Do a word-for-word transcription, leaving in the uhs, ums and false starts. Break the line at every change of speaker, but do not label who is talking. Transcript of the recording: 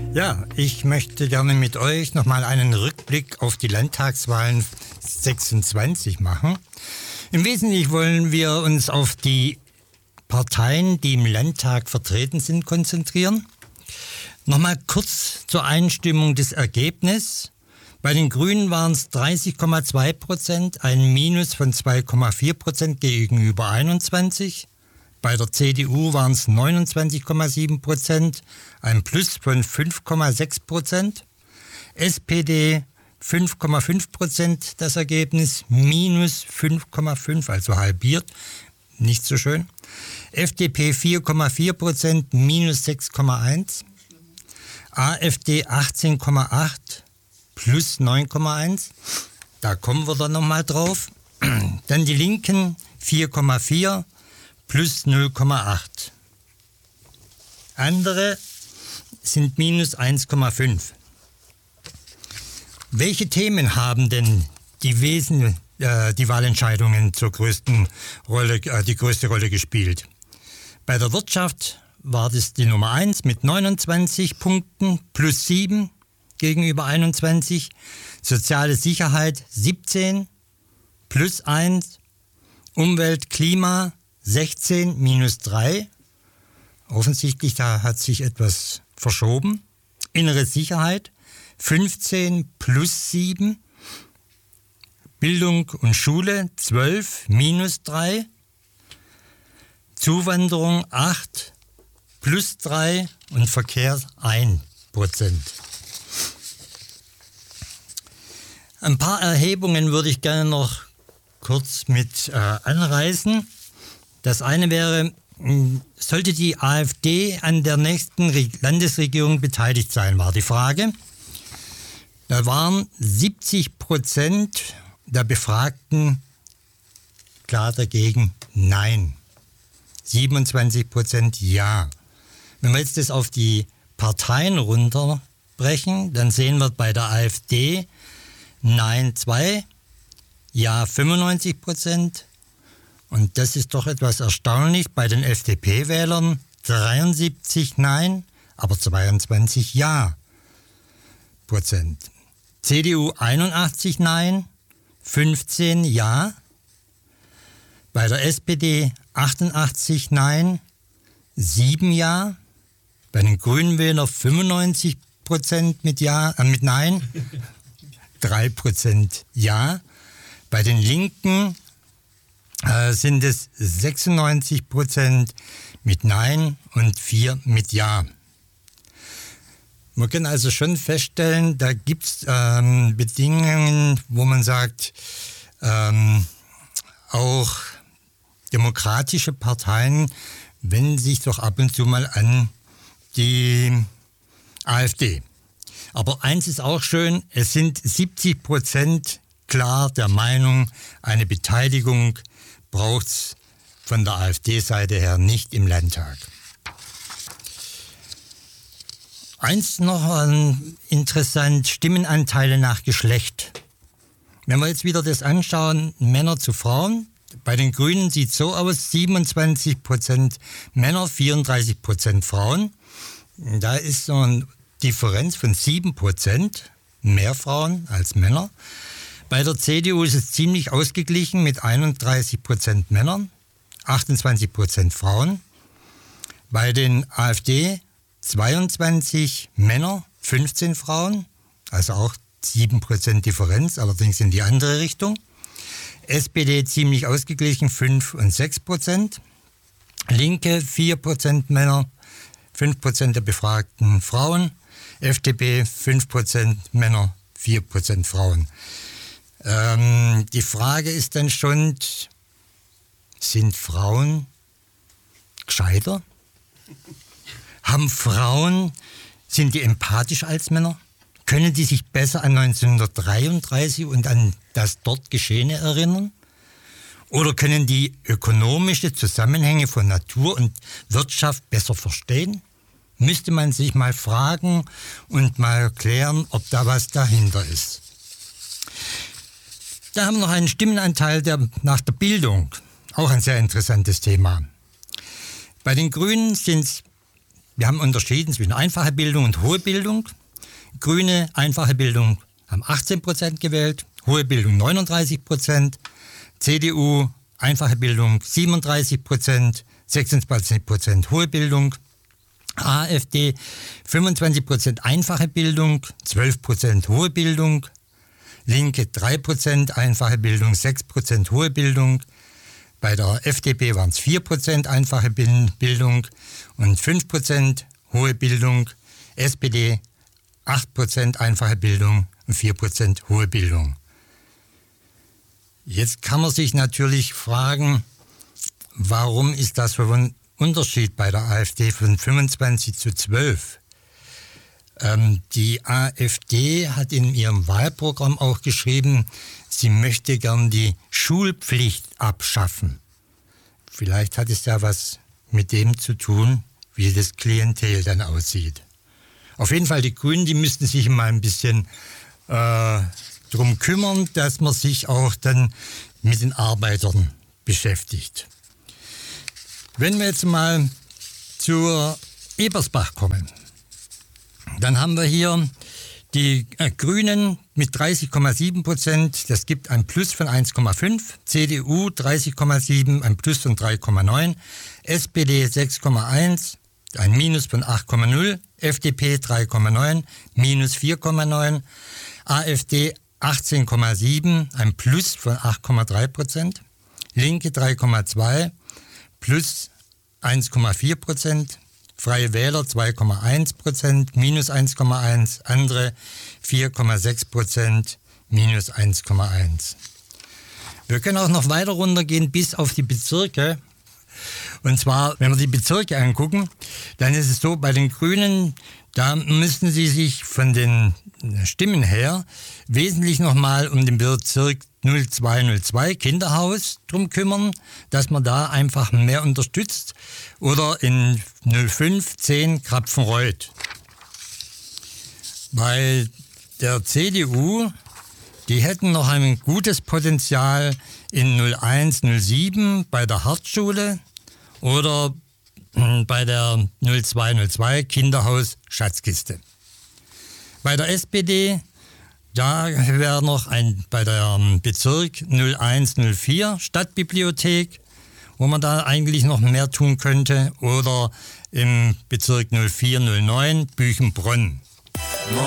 Ja, ich möchte gerne mit euch nochmal einen Rückblick auf die Landtagswahlen sechsundzwanzig machen. Im Wesentlichen wollen wir uns auf die Parteien, die im Landtag vertreten sind, konzentrieren. Nochmal kurz zur Einstimmung des Ergebnisses. Bei den Grünen waren es dreißig Komma zwei Prozent, ein Minus von zwei Komma vier Prozent gegenüber einundzwanzig. Bei der C D U waren es neunundzwanzig Komma sieben Prozent, ein Plus von fünf Komma sechs Prozent. S P D fünf Komma fünf Prozent das Ergebnis, minus fünf Komma fünf, also halbiert, nicht so schön. F D P vier Komma vier Prozent, minus sechs Komma eins. A f D achtzehn Komma acht, plus neun Komma eins. Da kommen wir dann nochmal drauf. Dann die Linken vier Komma vier, plus null Komma acht. Andere sind minus eins Komma fünf. Welche Themen haben denn die Wesen, äh, die Wahlentscheidungen zur größten Rolle, äh, die größte Rolle gespielt? Bei der Wirtschaft war das die Nummer eins mit neunundzwanzig Punkten, plus sieben gegenüber einundzwanzig. Soziale Sicherheit siebzehn, plus eins. Umwelt, Klima sechzehn, minus drei. Offensichtlich, da hat sich etwas verschoben. Innere Sicherheit fünfzehn, plus sieben. Bildung und Schule zwölf, minus drei. Zuwanderung acht, plus drei und Verkehr ein Prozent. Ein paar Erhebungen würde ich gerne noch kurz mit äh, anreißen. Das eine wäre, sollte die AfD an der nächsten Re- Landesregierung beteiligt sein, war die Frage. Da waren siebzig Prozent der Befragten klar dagegen, nein. siebenundzwanzig Prozent ja. Wenn wir jetzt das auf die Parteien runterbrechen, dann sehen wir bei der AfD nein zwei, ja fünfundneunzig Prozent. Und das ist doch etwas erstaunlich. Bei den F D P-Wählern dreiundsiebzig Nein, aber zweiundzwanzig Ja Prozent. C D U einundachtzig Nein, fünfzehn Ja. Bei der S P D achtundachtzig Nein, sieben Ja. Bei den Grünen Wählern fünfundneunzig Prozent mit Ja, äh, mit Nein, drei Prozent Ja. Bei den Linken äh, sind es sechsundneunzig Prozent mit Nein und vier mit Ja. Man kann also schon feststellen, da gibt es ähm, Bedingungen, wo man sagt, ähm, auch demokratische Parteien wenden sich doch ab und zu mal an die AfD. Aber eins ist auch schön, es sind siebzig Prozent klar der Meinung, eine Beteiligung braucht es von der AfD-Seite her nicht im Landtag. Eins noch ähm, interessant, Stimmenanteile nach Geschlecht. Wenn wir jetzt wieder das anschauen, Männer zu Frauen, bei den Grünen sieht es so aus, siebenundzwanzig Prozent Männer, vierunddreißig Prozent Frauen. Da ist so eine Differenz von sieben Prozent, mehr Frauen als Männer. Bei der C D U ist es ziemlich ausgeglichen mit einunddreißig Prozent Männern, achtundzwanzig Prozent Frauen. Bei den AfD zweiundzwanzig Männer, fünfzehn Frauen, also auch sieben Prozent Differenz, allerdings in die andere Richtung. S P D ziemlich ausgeglichen, fünf und sechs Prozent. Linke vier Prozent Männer, fünf Prozent der befragten Frauen. F D P fünf Prozent Männer, vier Prozent Frauen. Ähm, die Frage ist dann schon, sind Frauen gescheiter? Haben Frauen, sind die empathischer als Männer? Können die sich besser an neunzehnhundertdreiunddreißig und an das dort Geschehene erinnern? Oder können die ökonomische Zusammenhänge von Natur und Wirtschaft besser verstehen? Müsste man sich mal fragen und mal klären, ob da was dahinter ist. Da haben wir noch einen Stimmenanteil der, nach der Bildung. Auch ein sehr interessantes Thema. Bei den Grünen sind es Wir haben unterschieden zwischen einfache Bildung und hohe Bildung. Grüne, einfache Bildung haben achtzehn Prozent gewählt, hohe Bildung neununddreißig Prozent, C D U, einfache Bildung siebenunddreißig Prozent, sechsundzwanzig Prozent hohe Bildung, AfD fünfundzwanzig Prozent einfache Bildung, zwölf Prozent hohe Bildung, Linke drei Prozent einfache Bildung, sechs Prozent hohe Bildung. Bei der F D P waren es vier Prozent einfache Bildung und fünf Prozent hohe Bildung. S P D acht Prozent einfache Bildung und vier Prozent hohe Bildung. Jetzt kann man sich natürlich fragen, warum ist das so ein Unterschied bei der AfD von fünfundzwanzig zu zwölf? Ähm, die AfD hat in ihrem Wahlprogramm auch geschrieben, sie möchte gern die Schulpflicht abschaffen. Vielleicht hat es ja was mit dem zu tun, wie das Klientel dann aussieht. Auf jeden Fall, die Grünen, die müssten sich mal ein bisschen äh, darum kümmern, dass man sich auch dann mit den Arbeitern beschäftigt. Wenn wir jetzt mal zur Ebersbach kommen, dann haben wir hier die äh, Grünen mit dreißig Komma sieben Prozent, das gibt ein Plus von eins Komma fünf, C D U dreißig Komma sieben, ein Plus von drei Komma neun, S P D sechs Komma eins, ein Minus von acht Komma null, F D P drei Komma neun, Minus vier Komma neun, AfD achtzehn Komma sieben, ein Plus von acht Komma drei Prozent, Linke drei Komma zwei, Plus eins Komma vier Prozent, Freie Wähler zwei Komma eins Prozent, Minus eins Komma eins, andere vier Komma sechs Prozent, Minus eins Komma eins. Wir können auch noch weiter runtergehen bis auf die Bezirke. Und zwar, wenn wir die Bezirke angucken, dann ist es so, bei den Grünen, da müssen sie sich von den Stimmen her wesentlich nochmal um den Bezirk null zwei null zwei Kinderhaus drum kümmern, dass man da einfach mehr unterstützt. Oder in null fünf zehn Krapfenreuth. Bei der C D U, die hätten noch ein gutes Potenzial in null eins null sieben bei der Hartschule oder bei der null zwei null zwei Kinderhaus Schatzkiste. Bei der S P D, da wäre noch ein, bei der Bezirk null eins null vier Stadtbibliothek, wo man da eigentlich noch mehr tun könnte, oder im Bezirk null vier null neun Büchenbronn.